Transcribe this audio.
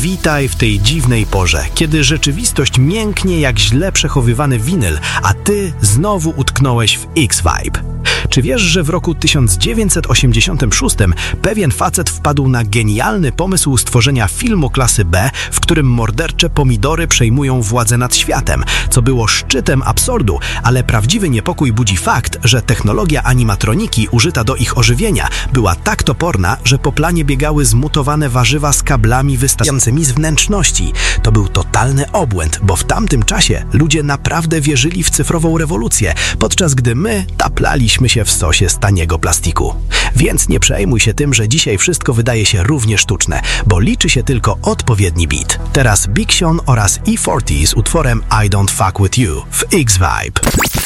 Witaj w tej dziwnej porze, kiedy rzeczywistość mięknie jak źle przechowywany winyl, a ty znowu utknąłeś w X-Vibe. Czy wiesz, że w roku 1986 pewien facet wpadł na genialny pomysł stworzenia filmu klasy B, w którym mordercze pomidory przejmują władzę nad światem, co było szczytem absurdu, ale prawdziwy niepokój budzi fakt, że technologia animatroniki użyta do ich ożywienia była tak toporna, że po planie biegały zmutowane warzywa z kablami wystającymi z wnętrzności. To był totalny obłęd, bo w tamtym czasie ludzie naprawdę wierzyli w cyfrową rewolucję, podczas gdy my taplaliśmy się w sosie z taniego plastiku. Więc nie przejmuj się tym, że dzisiaj wszystko wydaje się równie sztuczne, bo liczy się tylko odpowiedni beat. Teraz Big Sean oraz E40 z utworem I Don't Fuck With You w X-Vibe.